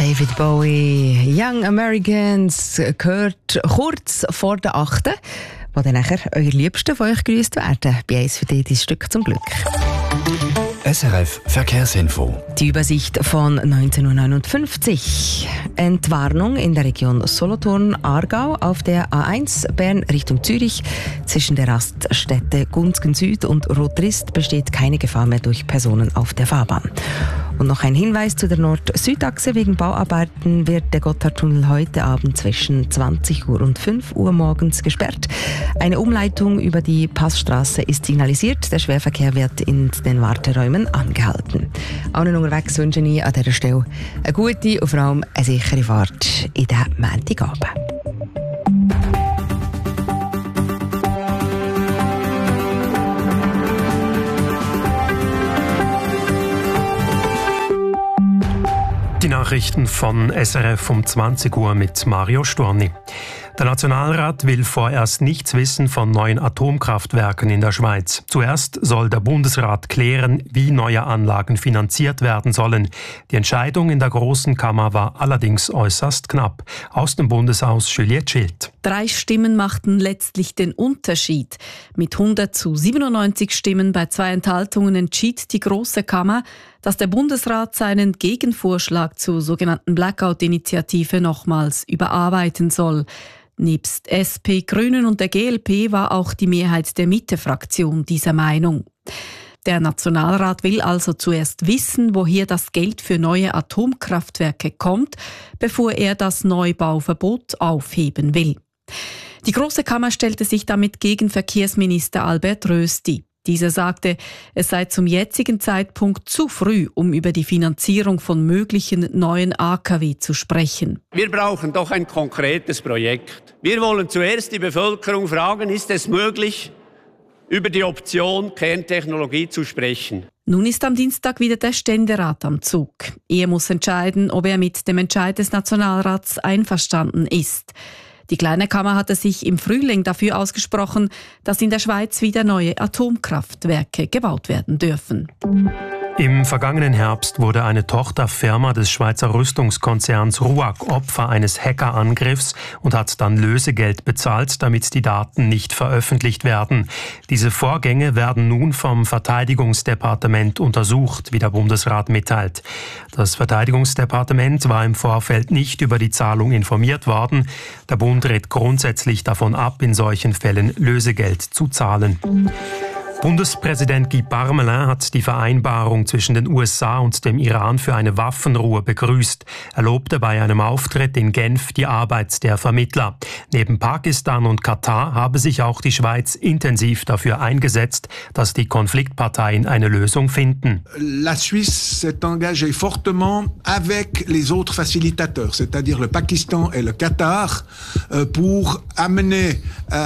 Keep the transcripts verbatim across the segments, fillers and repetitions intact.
David Bowie, Young Americans, gehört kurz vor der achten, wo dann nachher eure Liebsten von euch gegrüßt werden. Bei eins für dich, dein Stück zum Glück. S R F Verkehrsinfo. Die Übersicht von neunzehn Uhr neunundfünfzig. Entwarnung in der Region Solothurn-Aargau auf der A eins Bern Richtung Zürich. Zwischen der Raststätte Gunzgen Süd und Rotrist besteht keine Gefahr mehr durch Personen auf der Fahrbahn. Und noch ein Hinweis zu der Nord-Süd-Achse. Wegen Bauarbeiten wird der Gotthardtunnel heute Abend zwischen zwanzig Uhr und fünf Uhr morgens gesperrt. Eine Umleitung über die Passstraße ist signalisiert. Der Schwerverkehr wird in den Warteräumen angehalten. Allen unterwegs wünsche ich an dieser Stelle eine gute und vor allem eine sichere Fahrt in den Montagabend. Die Nachrichten von S R F um zwanzig Uhr mit Mario Storni. Der Nationalrat will vorerst nichts wissen von neuen Atomkraftwerken in der Schweiz. Zuerst soll der Bundesrat klären, wie neue Anlagen finanziert werden sollen. Die Entscheidung in der Grossen Kammer war allerdings äußerst knapp. Aus dem Bundeshaus Juliette Schild. Drei Stimmen machten letztlich den Unterschied. Mit hundert zu siebenundneunzig Stimmen bei zwei Enthaltungen entschied die Grosse Kammer, dass der Bundesrat seinen Gegenvorschlag zur sogenannten Blackout-Initiative nochmals überarbeiten soll. Nebst S P, Grünen und der G L P war auch die Mehrheit der Mitte-Fraktion dieser Meinung. Der Nationalrat will also zuerst wissen, woher das Geld für neue Atomkraftwerke kommt, bevor er das Neubauverbot aufheben will. Die Grosse Kammer stellte sich damit gegen Verkehrsminister Albert Rösti. Dieser sagte, es sei zum jetzigen Zeitpunkt zu früh, um über die Finanzierung von möglichen neuen A K W zu sprechen. Wir brauchen doch ein konkretes Projekt. Wir wollen zuerst die Bevölkerung fragen, ist es möglich, über die Option Kerntechnologie zu sprechen? Nun ist am Dienstag wieder der Ständerat am Zug. Er muss entscheiden, ob er mit dem Entscheid des Nationalrats einverstanden ist. Die Kleine Kammer hatte sich im Frühling dafür ausgesprochen, dass in der Schweiz wieder neue Atomkraftwerke gebaut werden dürfen. Im vergangenen Herbst wurde eine Tochterfirma des Schweizer Rüstungskonzerns RUAG Opfer eines Hackerangriffs und hat dann Lösegeld bezahlt, damit die Daten nicht veröffentlicht werden. Diese Vorgänge werden nun vom Verteidigungsdepartement untersucht, wie der Bundesrat mitteilt. Das Verteidigungsdepartement war im Vorfeld nicht über die Zahlung informiert worden. Der Bund rät grundsätzlich davon ab, in solchen Fällen Lösegeld zu zahlen. Bundespräsident Guy Parmelin hat die Vereinbarung zwischen den U S A und dem Iran für eine Waffenruhe begrüßt. Er lobte bei einem Auftritt in Genf die Arbeit der Vermittler. Neben Pakistan und Katar habe sich auch die Schweiz intensiv dafür eingesetzt, dass die Konfliktparteien eine Lösung finden. La Suisse s'est engagée fortement avec les autres facilitateurs, c'est-à-dire le Pakistan et le Qatar, pour amener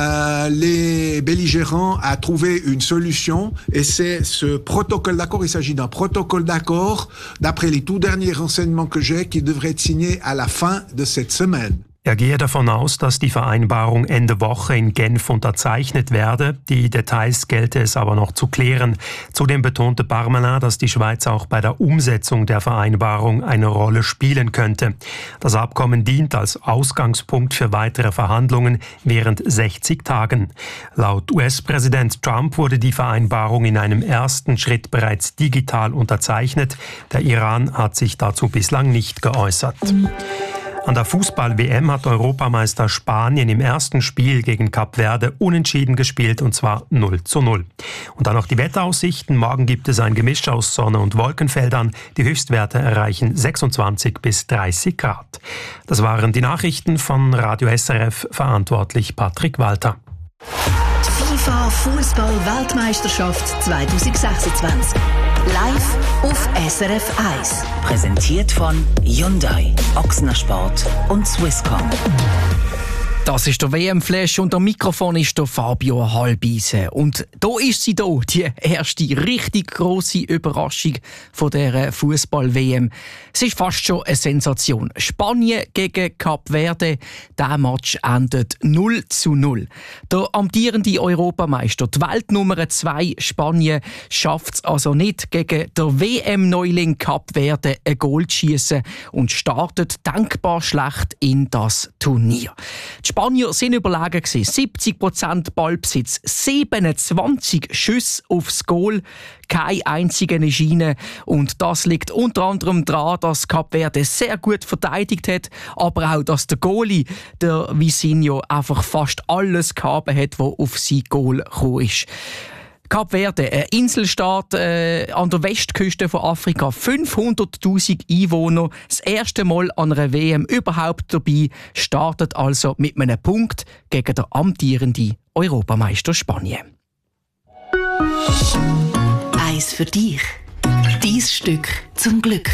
les belligérants à trouver une solution. Et c'est ce protocole d'accord, il s'agit d'un protocole d'accord, d'après les tout derniers renseignements que j'ai, qui devrait être signé à la fin de cette semaine. Er gehe davon aus, dass die Vereinbarung Ende Woche in Genf unterzeichnet werde. Die Details gelte es aber noch zu klären. Zudem betonte Parmelin, dass die Schweiz auch bei der Umsetzung der Vereinbarung eine Rolle spielen könnte. Das Abkommen dient als Ausgangspunkt für weitere Verhandlungen während sechzig Tagen. Laut U S-Präsident Trump wurde die Vereinbarung in einem ersten Schritt bereits digital unterzeichnet. Der Iran hat sich dazu bislang nicht geäußert. An der Fußball-W M hat Europameister Spanien im ersten Spiel gegen Kap Verde unentschieden gespielt, und zwar null zu null. Und dann noch die Wetteraussichten. Morgen gibt es ein Gemisch aus Sonne und Wolkenfeldern. Die Höchstwerte erreichen sechsundzwanzig bis dreißig Grad. Das waren die Nachrichten von Radio S R F, verantwortlich Patrick Walter. Die FIFA Fußball-Weltmeisterschaft zwanzig sechsundzwanzig. Live auf S R F eins. Präsentiert von Hyundai, Ochsner Sport und Swisscom. Das ist der W M-Flash und am Mikrofon ist der Fabio Halbisen. Und da ist sie da, die erste richtig grosse Überraschung von dieser Fußball-W M. Es ist fast schon eine Sensation. Spanien gegen Kap Verde, dieser Match endet null zu null. Der amtierende Europameister, die Weltnummer zwei Spanien, schafft es also nicht, gegen der W M-Neuling Kap Verde ein Goal zu schiessen und startet denkbar schlecht in das Turnier. Die Spanier sind überlegen gewesen. siebzig Prozent Ballbesitz, siebenundzwanzig Schüsse aufs Goal, keine einzige Schiene. Und das liegt unter anderem daran, dass Kap Verde sehr gut verteidigt hat, aber auch, dass der Goalie, der Vizinho, einfach fast alles gehabt hat, was auf sein Goal gekommen ist. Kap Verde, ein Inselstaat äh, an der Westküste von Afrika, fünfhunderttausend Einwohner, das erste Mal an einer W M überhaupt dabei, startet also mit einem Punkt gegen den amtierenden Europameister Spanien. Eins für dich. Dein Stück zum Glück.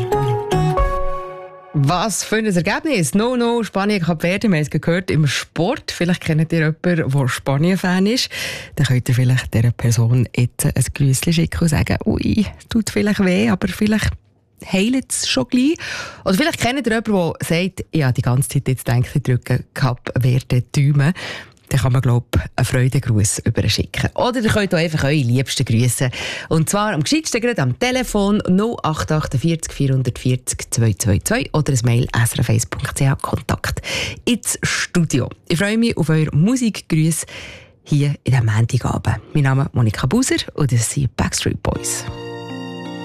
Was für ein Ergebnis. No, no, Spanien, Kap Verde, wir haben es gehört im Sport. Vielleicht kennt ihr jemanden, der Spanien-Fan ist. Dann könnt ihr vielleicht dieser Person jetzt ein Grüßchen schicken und sagen, ui, tut vielleicht weh, aber vielleicht heilt es schon gleich. Oder vielleicht kennt ihr jemanden, der sagt, ja, die ganze Zeit jetzt denke ich, drücken Kap Verde Daumen. Dann kann man, glaube ich, einen Freudengruß überschicken. Oder ihr könnt auch einfach eure Liebsten grüßen. Und zwar am gescheitsten gerade am Telefon null acht acht vier vier vier null zwei zwei zwei oder ein Mail s r f eins punkt c h Kontakt ins Studio. Ich freue mich auf eure Musikgrüße hier in diesem Montagabend. Mein Name ist Monika Buser und das sind Backstreet Boys.